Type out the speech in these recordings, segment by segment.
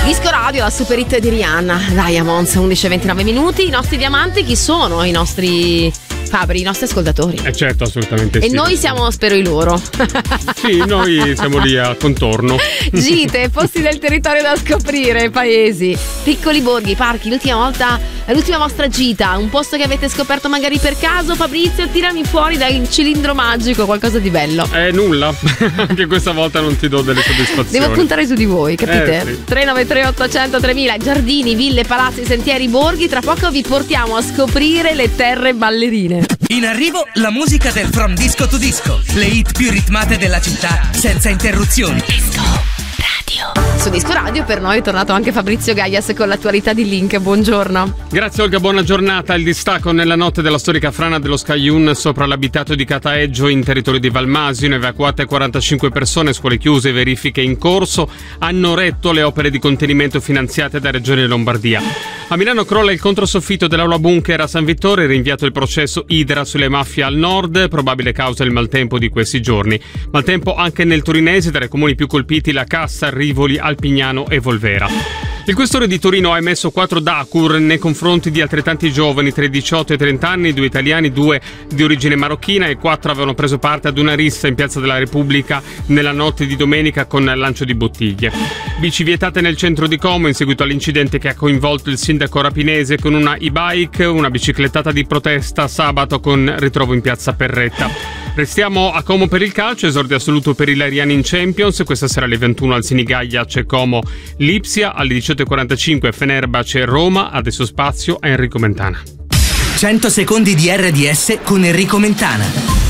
Disco Radio, la super hit di Rihanna, Diamonds, 11:29 minuti. I nostri diamanti chi sono? I nostri Fabri, i nostri ascoltatori. Certo, assolutamente e sì. E noi siamo, spero, i loro. Sì, noi siamo lì al contorno. Gite, posti del territorio da scoprire, paesi, piccoli borghi, parchi. L'ultima vostra gita, un posto che avete scoperto magari per caso. Fabrizio, tirami fuori dal cilindro magico qualcosa di bello. Nulla. Anche questa volta non ti do delle soddisfazioni. Devo puntare su di voi, capite? Sì. 393 800 3000, giardini, ville, palazzi, sentieri, borghi. Tra poco vi portiamo a scoprire le terre ballerine. In arrivo la musica del From Disco to Disco, le hit più ritmate della città senza interruzioni. Disco Radio. Su Disco Radio per noi è tornato anche Fabrizio Gaias con l'attualità di Link. Buongiorno. Grazie Olga, buona giornata. Il distacco nella notte della storica frana dello Scaiun sopra l'abitato di Cataeggio in territorio di Valmasino. Evacuate 45 persone, scuole chiuse, verifiche in corso. Hanno retto le opere di contenimento finanziate da Regione Lombardia. A Milano crolla il controsoffitto dell'aula bunker a San Vittore, rinviato il processo Idra sulle mafie al nord, probabile causa il maltempo di questi giorni. Maltempo anche nel torinese, tra i comuni più colpiti la Cassa, Rivoli, Alpignano e Volvera. Il questore di Torino ha emesso 4 dacur nei confronti di altrettanti giovani tra i 18 e i 30 anni, 2 italiani, 2 di origine marocchina e 4 avevano preso parte ad una rissa in Piazza della Repubblica nella notte di domenica con lancio di bottiglie. Bici vietate nel centro di Como in seguito all'incidente che ha coinvolto il sindaco rapinese con una e-bike, una biciclettata di protesta sabato con ritrovo in Piazza Perretta. Restiamo a Como per il calcio, esordio assoluto per i Lariani in Champions, questa sera alle 21 al Senigallia c'è Como Lipsia, alle 18:45 Fenerbahce Roma, adesso spazio a Enrico Mentana. 100 secondi di RDS con Enrico Mentana.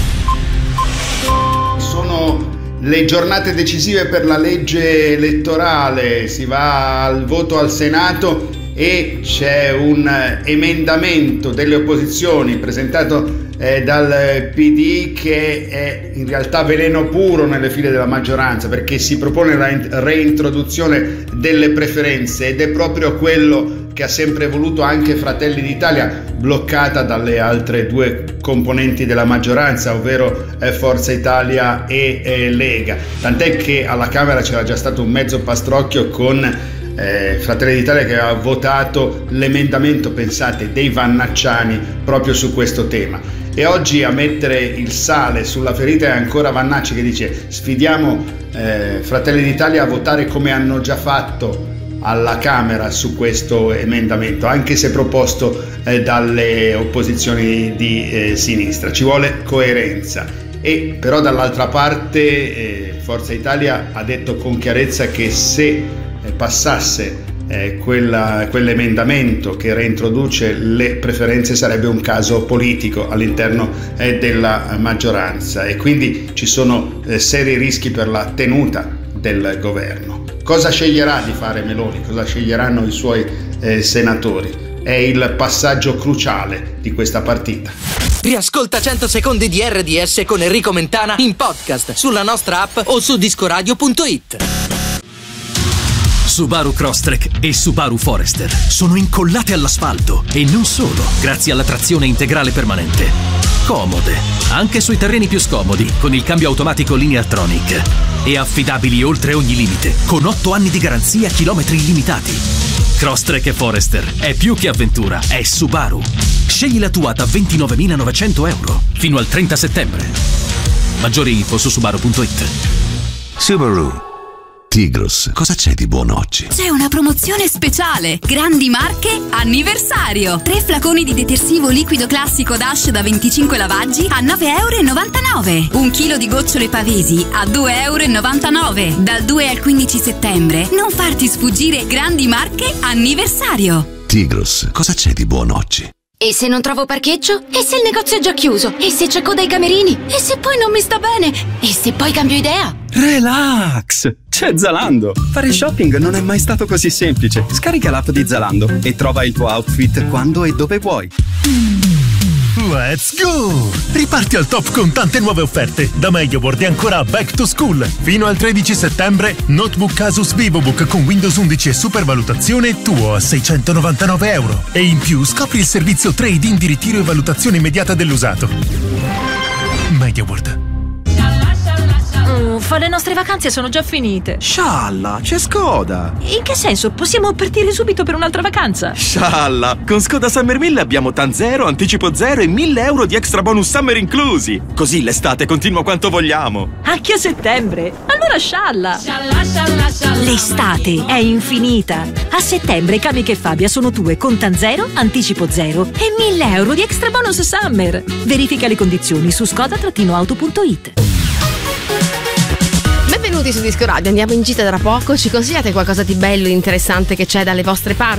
Sono le giornate decisive per la legge elettorale, si va al voto al Senato e c'è un emendamento delle opposizioni presentato dal PD che è in realtà veleno puro nelle file della maggioranza, perché si propone la reintroduzione delle preferenze ed è proprio quello che ha sempre voluto anche Fratelli d'Italia, bloccata dalle altre due componenti della maggioranza, ovvero Forza Italia e Lega. Tant'è che alla Camera c'era già stato un mezzo pastrocchio con Fratelli d'Italia che aveva votato l'emendamento, pensate, dei Vannacciani proprio su questo tema. E oggi a mettere il sale sulla ferita è ancora Vannacci che dice: sfidiamo Fratelli d'Italia a votare come hanno già fatto alla Camera su questo emendamento, anche se proposto dalle opposizioni di sinistra. Ci vuole coerenza. E però dall'altra parte Forza Italia ha detto con chiarezza che se passasse quell'emendamento che reintroduce le preferenze sarebbe un caso politico all'interno della maggioranza e quindi ci sono seri rischi per la tenuta del governo. Cosa sceglierà di fare Meloni? Cosa sceglieranno i suoi senatori? È il passaggio cruciale di questa partita. Riascolta 100 secondi di RDS con Enrico Mentana in podcast sulla nostra app o su discoradio.it. Subaru Crosstrek e Subaru Forester sono incollate all'asfalto e non solo, grazie alla trazione integrale permanente. Comode, anche sui terreni più scomodi, con il cambio automatico Lineartronic. E affidabili oltre ogni limite, con 8 anni di garanzia, chilometri illimitati. Crosstrek e Forester è più che avventura, è Subaru. Scegli la tua da €29.900 fino al 30 settembre. Maggiori info su Subaru.it. Subaru. Tigros, cosa c'è di buono oggi? C'è una promozione speciale. Grandi marche, anniversario. 3 flaconi di detersivo liquido classico Dash da 25 lavaggi a €9,99. 1 chilo di gocciole Pavesi a €2,99. Dal 2 al 15 settembre. Non farti sfuggire grandi marche, anniversario. Tigros, cosa c'è di buono oggi? E se non trovo parcheggio? E se il negozio è già chiuso? E se c'è coda ai camerini? E se poi non mi sta bene? E se poi cambio idea? Relax! C'è Zalando! Fare shopping non è mai stato così semplice. Scarica l'app di Zalando e trova il tuo outfit quando e dove vuoi. Let's go! Riparti al top con tante nuove offerte. Da MediaWorld e ancora Back to School. Fino al 13 settembre, notebook Asus VivoBook con Windows 11 e supervalutazione tuo a €699. E in più scopri il servizio trade-in di ritiro e valutazione immediata dell'usato. MediaWorld. Uffa, le nostre vacanze sono già finite. Scialla, c'è Skoda. In che senso? Possiamo partire subito per un'altra vacanza? Scialla, con Skoda Summer 1000 abbiamo TAN 0, anticipo 0 e 1.000 euro di extra bonus summer inclusi. Così l'estate continua quanto vogliamo. Anche a settembre? Allora scialla. L'estate è infinita. A settembre Camica e Fabia sono tue con TAN 0, anticipo 0 e 1.000 euro di extra bonus summer. Verifica le condizioni su skoda-auto.it. Benvenuti su Disco Radio, andiamo in gita tra poco. Ci consigliate qualcosa di bello e interessante che c'è dalle vostre parti?